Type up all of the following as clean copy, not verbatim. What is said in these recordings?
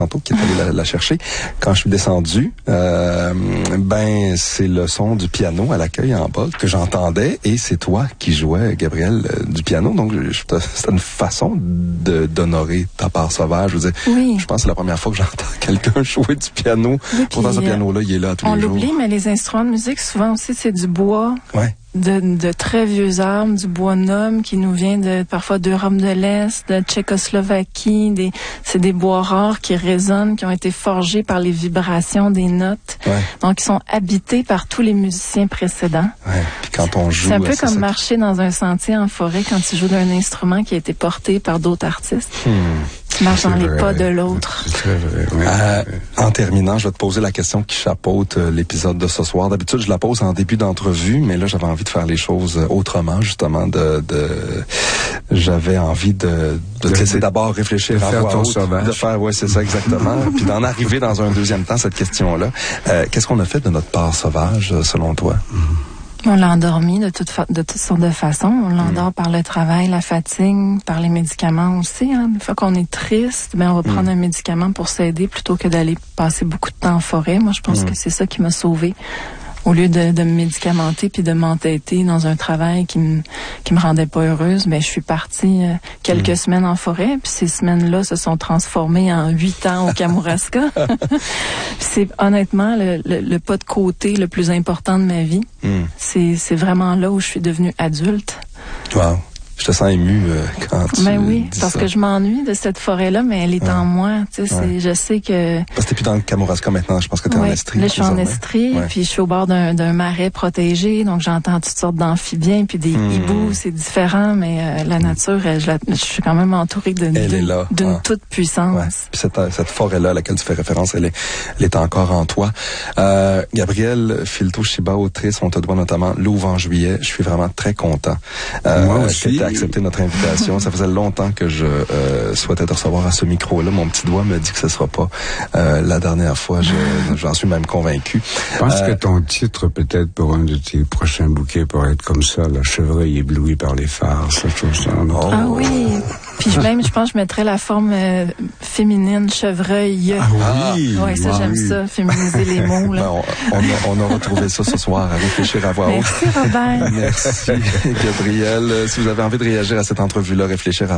tantôt qui est allé la chercher. Quand je suis descendu, c'est le son du piano à l'accueil en bas que j'entendais et c'est toi qui jouais, Gabrielle, du piano. Donc, c'était une façon d'honorer ta part sauvage. Je veux dire, oui. Je pense que c'est la première fois que j'entends quelqu'un jouer du piano. Oui, pourtant, ce piano-là, il est là tous les jours. On l'oublie, mais les instruments de musique, souvent aussi, c'est du bois. Ouais. De très vieux arbres, du bois noble qui nous vient parfois d'Europe de l'Est, de Tchécoslovaquie. C'est des bois rares qui résonnent, qui ont été forgés par les vibrations des notes. Ouais. Donc, ils sont habités par tous les musiciens précédents. Ouais. Puis quand on joue, c'est un peu comme marcher dans un sentier en forêt quand tu joues d'un instrument qui a été porté par d'autres artistes. Tu marches dans les pas de l'autre. C'est très vrai. Oui. En terminant, je vais te poser la question qui chapeaute l'épisode de ce soir. D'habitude, je la pose en début d'entrevue, mais là, j'avais envie de faire les choses autrement, justement. J'avais envie de te laisser d'abord réfléchir à voix haute. De faire, ouais, c'est ça, exactement. Puis d'en arriver dans un deuxième temps, cette question-là. Qu'est-ce qu'on a fait de notre part sauvage, selon toi? On l'a endormi de toutes sortes de façons. On l'endort par le travail, la fatigue, par les médicaments aussi. Une fois qu'on est triste, on va prendre un médicament pour s'aider plutôt que d'aller passer beaucoup de temps en forêt. Moi, je pense que c'est ça qui m'a sauvée. Au lieu de me médicamenter puis de m'entêter dans un travail qui me rendait pas heureuse, je suis partie quelques semaines en forêt, puis ces semaines-là se sont transformées en 8 ans au Kamouraska. C'est honnêtement le pas de côté le plus important de ma vie. C'est vraiment là où je suis devenue adulte. Wow. Je te sens ému quand tu oui, dis parce ça. que je m'ennuie de cette forêt-là, mais elle est en moi. Je sais que... Parce que t'es plus dans le Kamouraska maintenant, je pense que t'es en Estrie. Là, je suis en Estrie, puis je suis au bord d'un marais protégé, donc j'entends toutes sortes d'amphibiens, puis des hiboux, c'est différent, mais la nature, je suis quand même entourée d'une toute puissance. Ouais. Puis cette forêt-là à laquelle tu fais référence, elle est encore en toi. Gabrielle Filto-Shiba, autrice, on te doit notamment Louvre en juillet. Je suis vraiment très content. Moi aussi. Accepté notre invitation. Ça faisait longtemps que je souhaitais te recevoir à ce micro-là. Mon petit doigt me dit que ce sera pas la dernière fois. J'en suis même convaincu. Je pense que ton titre, peut-être, pour un de tes prochains bouquets, pourrait être comme ça, la chevreuil éblouie par les phares. Ça, je trouve ça. Ah oui. Puis même, je pense que je mettrais la forme féminine, chevreuil. Ah oui. Ouais, ça, j'aime ça, féminiser les mots, là. On a retrouvé ça ce soir à réfléchir à voix haute. Merci, Robert. Merci, Gabrielle. Si vous avez envie de réagir à cette entrevue-là, réfléchir à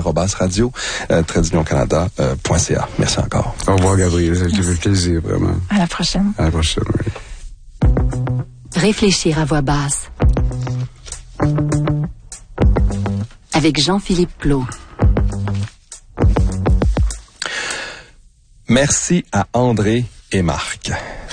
@radio-canada.ca. Merci encore. Au revoir, Gabrielle. Ça fait plaisir, vraiment. À la prochaine. À la prochaine, oui. Réfléchir à voix basse. Avec Jean-Philippe Plot. Merci à André et Marc.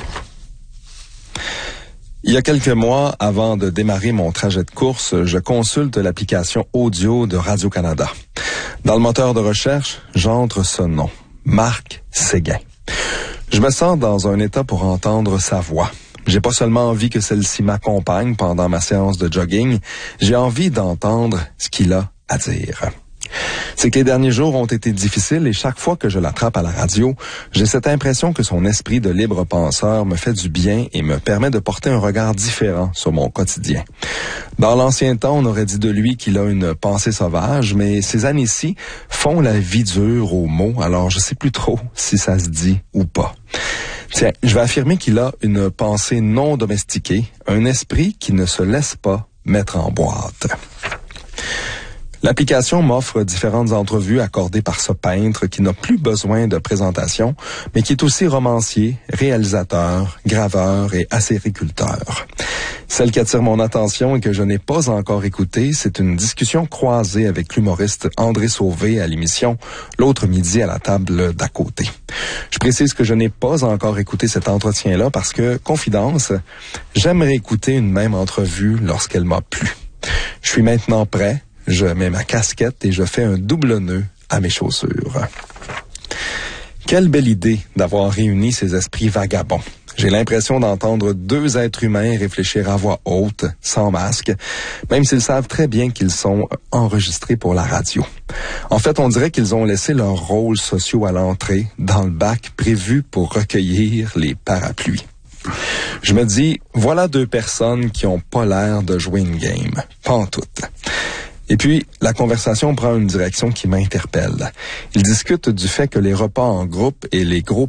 Il y a quelques mois, avant de démarrer mon trajet de course, je consulte l'application audio de Radio-Canada. Dans le moteur de recherche, j'entre ce nom, Marc Séguin. Je me sens dans un état pour entendre sa voix. J'ai pas seulement envie que celle-ci m'accompagne pendant ma séance de jogging, j'ai envie d'entendre ce qu'il a à dire. C'est que les derniers jours ont été difficiles et chaque fois que je l'attrape à la radio, j'ai cette impression que son esprit de libre penseur me fait du bien et me permet de porter un regard différent sur mon quotidien. Dans l'ancien temps, on aurait dit de lui qu'il a une pensée sauvage, mais ces années-ci font la vie dure aux mots, alors je sais plus trop si ça se dit ou pas. Tiens, je vais affirmer qu'il a une pensée non domestiquée, un esprit qui ne se laisse pas mettre en boîte. L'application m'offre différentes entrevues accordées par ce peintre qui n'a plus besoin de présentation, mais qui est aussi romancier, réalisateur, graveur et acériculteur. Celle qui attire mon attention et que je n'ai pas encore écoutée, c'est une discussion croisée avec l'humoriste André Sauvé à l'émission L'autre midi à la table d'à côté. Je précise que je n'ai pas encore écouté cet entretien-là parce que, confidence, j'aimerais écouter une même entrevue lorsqu'elle m'a plu. Je suis maintenant prêt. Je mets ma casquette et je fais un double nœud à mes chaussures. Quelle belle idée d'avoir réuni ces esprits vagabonds. J'ai l'impression d'entendre deux êtres humains réfléchir à voix haute, sans masque, même s'ils savent très bien qu'ils sont enregistrés pour la radio. En fait, on dirait qu'ils ont laissé leurs rôles sociaux à l'entrée, dans le bac prévu pour recueillir les parapluies. Je me dis, voilà deux personnes qui ont pas l'air de jouer une game. Pas en tout. Et puis, la conversation prend une direction qui m'interpelle. Ils discutent du fait que les repas en groupe et les groupes